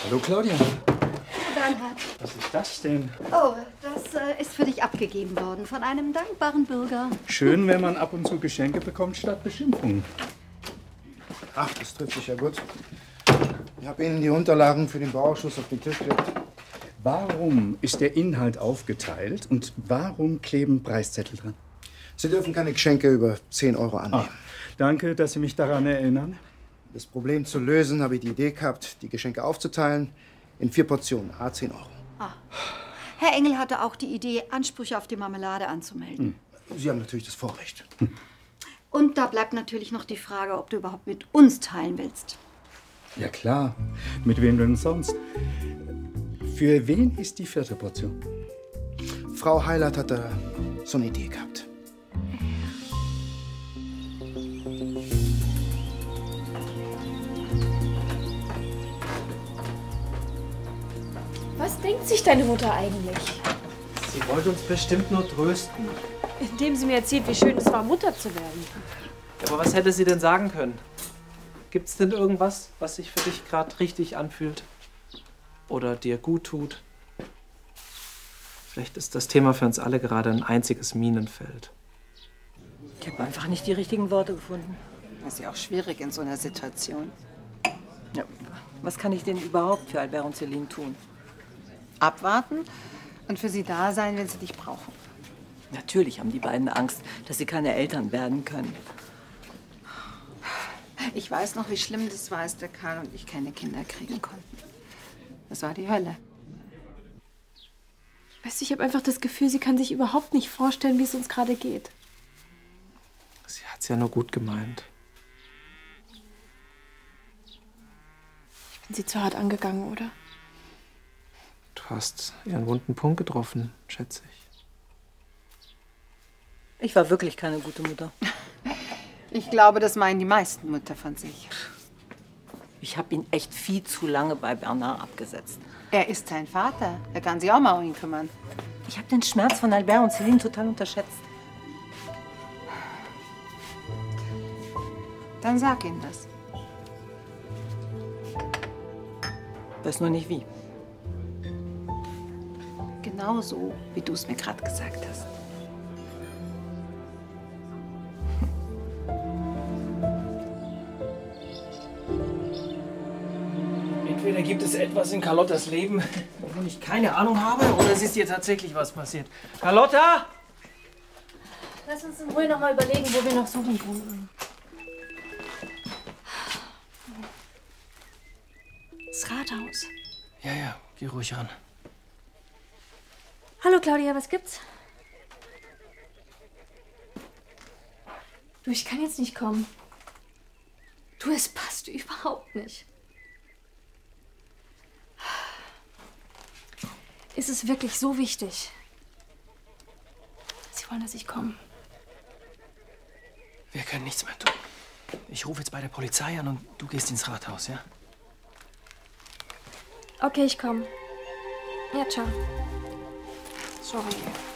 Hallo Claudia. Bernhard. Was ist das denn? Oh, das ist für dich abgegeben worden von einem dankbaren Bürger. Schön, wenn man ab und zu Geschenke bekommt statt Beschimpfungen. Ach, das trifft sich ja gut. Ich habe Ihnen die Unterlagen für den Bauausschuss auf den Tisch gelegt. Warum ist der Inhalt aufgeteilt und warum kleben Preiszettel dran? Sie dürfen keine Geschenke über 10 Euro annehmen. Danke, dass Sie mich daran erinnern. Das Problem zu lösen, habe ich die Idee gehabt, die Geschenke aufzuteilen in 4 Portionen, à 10 Euro. Herr Engel hatte auch die Idee, Ansprüche auf die Marmelade anzumelden. Sie haben natürlich das Vorrecht. Und da bleibt natürlich noch die Frage, ob du überhaupt mit uns teilen willst. Ja klar, mit wem denn sonst? Für wen ist die 4. Portion? Frau Heilert hat da so eine Idee gehabt. Was denkt sich deine Mutter eigentlich? Sie wollte uns bestimmt nur trösten. Indem sie mir erzählt, wie schön es war, Mutter zu werden. Aber was hätte sie denn sagen können? Gibt's denn irgendwas, was sich für dich gerade richtig anfühlt? Oder dir gut tut? Vielleicht ist das Thema für uns alle gerade ein einziges Minenfeld. Ich habe einfach nicht die richtigen Worte gefunden. Das ist ja auch schwierig in so einer Situation. Ja, was kann ich denn überhaupt für Albert und Celine tun? Abwarten und für sie da sein, wenn sie dich brauchen. Natürlich haben die beiden Angst, dass sie keine Eltern werden können. Ich weiß noch, wie schlimm das war, als der Karl und ich keine Kinder kriegen konnten. Das war die Hölle. Weißt du, ich habe einfach das Gefühl, sie kann sich überhaupt nicht vorstellen, wie es uns gerade geht. Sie hat's ja nur gut gemeint. Ich bin sie zu hart angegangen, oder? Du hast ihren wunden Punkt getroffen, schätze ich. Ich war wirklich keine gute Mutter. Ich glaube, das meinen die meisten Mütter von sich. Ich habe ihn echt viel zu lange bei Bernard abgesetzt. Er ist sein Vater. Er kann sich auch mal um ihn kümmern. Ich habe den Schmerz von Albert und Celine total unterschätzt. Dann sag ihm das. Weiß nur nicht wie. Genauso, wie du es mir gerade gesagt hast. Entweder gibt es etwas in Carlottas Leben, wovon ich keine Ahnung habe, oder es ist ihr tatsächlich was passiert. Carlotta! Lass uns in Ruhe noch mal überlegen, wo wir noch suchen können. Das Rathaus. Ja, geh ruhig ran. Hallo Claudia, was gibt's? Du, ich kann jetzt nicht kommen. Du, es passt überhaupt nicht. Ist es wirklich so wichtig? Sie wollen, dass ich komme. Wir können nichts mehr tun. Ich rufe jetzt bei der Polizei an und du gehst ins Rathaus, ja? Okay, ich komme. Ja, ciao. Sorry.